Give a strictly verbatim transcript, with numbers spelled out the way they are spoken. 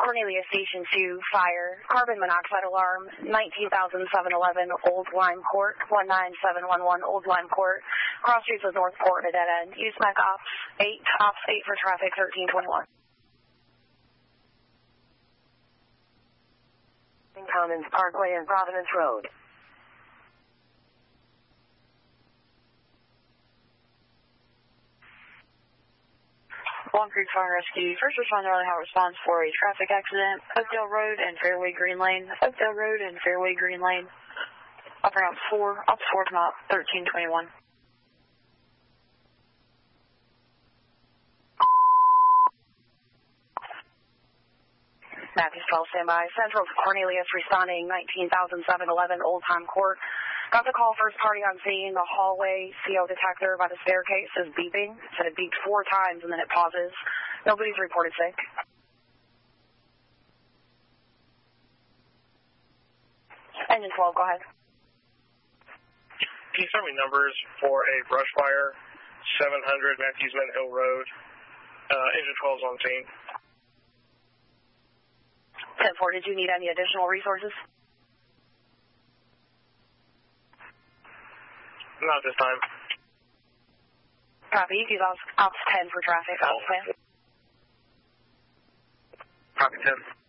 Cornelia Station two, fire, carbon monoxide alarm, nineteen thousand seven eleven Old Lime Court, one nine seven one one Old Lime Court, cross streets of North Court at a dead end. Use M A C Ops eight, Ops eight for traffic thirteen twenty-one. Commons Parkway and Providence Road. Long Creek Fire and Rescue. First responder only have response for a traffic accident. Oakdale Road and Fairway Green Lane. Oakdale Road and Fairway Green Lane. Operating Ops four, Ops four from Op thirteen twenty-one. Matthews twelve, standby. Central to Cornelius responding, nineteen thousand seven eleven Old Time Court. Got the call, first party on scene. The hallway C O detector by the staircase is beeping. Said it beeped four times and then it pauses. Nobody's reported sick. Engine twelve, go ahead. Can you send me numbers for a brush fire, seven hundred Matthews Mint Hill Road? Uh, engine twelve is on scene. ten four, did you need any additional resources? Not this time. Copy, you can use Ops ten for traffic. Ops ten. Copy ten.